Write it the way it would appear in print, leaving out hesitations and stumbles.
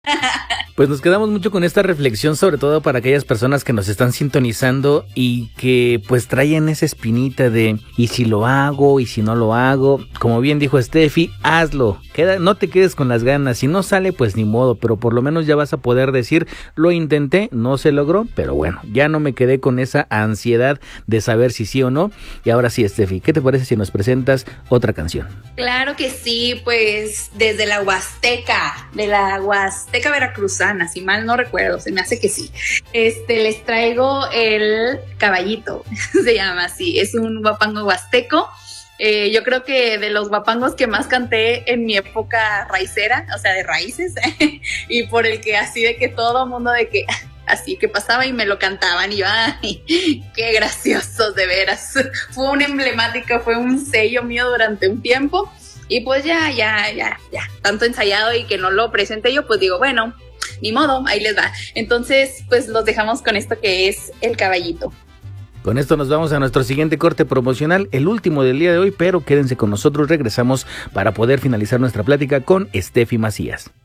Pues nos quedamos mucho con esta reflexión, sobre todo para aquellas personas que nos están sintonizando y que pues traen esa espinita de ¿y si lo hago? ¿Y si no lo hago? Como bien dijo Steffi, hazlo, no te quedes con las ganas, si no sale pues ni modo, pero por lo menos ya vas a poder decir, lo intenté, no se logró, pero bueno, ya no me quedé con esa ansiedad de saber si sí o no. Y ahora sí, Steffi, ¿qué te parece si nos presentas otra canción? Claro que sí, pues desde la Huasteca, de la Huasteca veracruzana, si mal no recuerdo, se me hace que sí. Les traigo el Caballito, se llama así, es un guapango huasteco. Yo creo que de los guapangos que más canté en mi época raicera, o sea, de raíces, y por el que así de que todo mundo de que así que pasaba y me lo cantaban y yo, ¡ay, qué graciosos de veras! Fue un emblemático, fue un sello mío durante un tiempo y pues ya, tanto ensayado y que no lo presenté yo, pues digo, bueno, ni modo, ahí les va. Entonces, pues los dejamos con esto que es el Caballito. Con esto nos vamos a nuestro siguiente corte promocional, el último del día de hoy, pero quédense con nosotros, regresamos para poder finalizar nuestra plática con Steffi Macías.